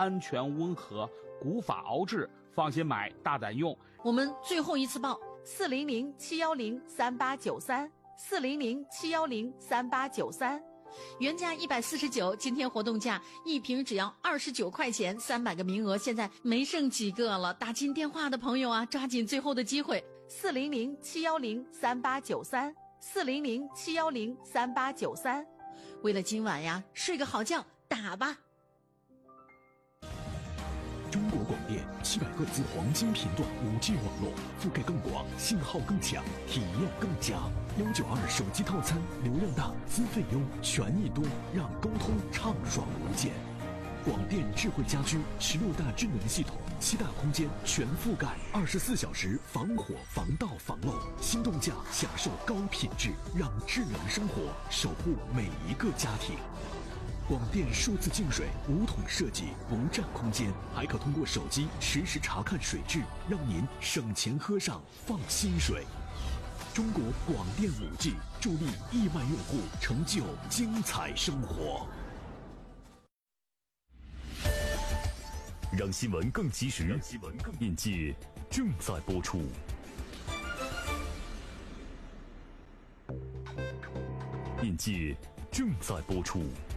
安全温和，古法熬制，放心买，大胆用。 我们最后一次报400-710-3893，400-710-3893，原价149，今天活动价一瓶只要29块钱，300个名额，现在没剩几个了。打进电话的朋友啊，抓紧最后的机会，400-710-3893，400-710-3893。为了今晚呀，睡个好觉，打吧。 中国广电700赫兹黄金频段5G 网络，覆盖更广，信号更强，体验更佳。192手机套餐，流量大，资费优，权益多，让沟通畅爽无间。广电智慧家居16大智能系统，7大空间全覆盖，24小时防火、防盗、防漏。心动价享受高品质，让智能生活守护每一个家庭。广电数字净水无桶设计，不占空间，还可通过手机实时查看水质，让您省钱喝上放心水。中国广电5G助力亿万用户成就精彩生活。 让新闻更及时，业界正在播出。业界正在播出。